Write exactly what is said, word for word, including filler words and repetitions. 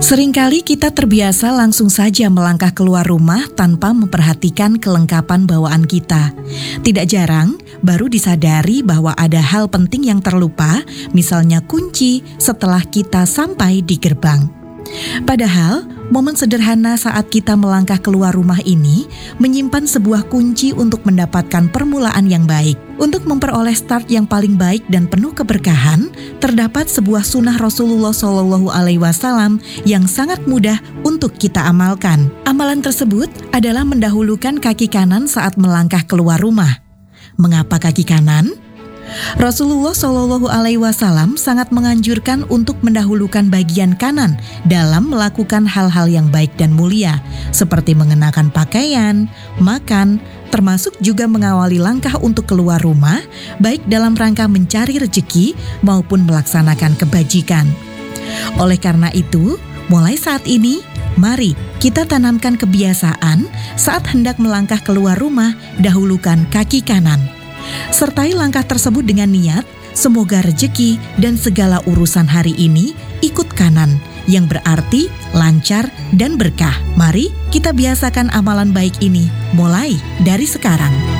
Seringkali kita terbiasa langsung saja melangkah keluar rumah tanpa memperhatikan kelengkapan bawaan kita. Tidak jarang, baru disadari bahwa ada hal penting yang terlupa, misalnya kunci setelah kita sampai di gerbang. Padahal, momen sederhana saat kita melangkah keluar rumah ini menyimpan sebuah kunci untuk mendapatkan permulaan yang baik. Untuk memperoleh start yang paling baik dan penuh keberkahan, terdapat sebuah sunnah Rasulullah shallallahu alaihi wasallam yang sangat mudah untuk kita amalkan. Amalan tersebut adalah mendahulukan kaki kanan saat melangkah keluar rumah. Mengapa kaki kanan? Rasulullah shallallahu alaihi wasallam sangat menganjurkan untuk mendahulukan bagian kanan dalam melakukan hal-hal yang baik dan mulia, seperti mengenakan pakaian, makan, termasuk juga mengawali langkah untuk keluar rumah, baik dalam rangka mencari rezeki maupun melaksanakan kebajikan. Oleh karena itu, mulai saat ini, mari kita tanamkan kebiasaan saat hendak melangkah keluar rumah, dahulukan kaki kanan. Sertai langkah tersebut dengan niat, semoga rezeki dan segala urusan hari ini ikut kanan, yang berarti lancar dan berkah. Mari kita biasakan amalan baik ini mulai dari sekarang.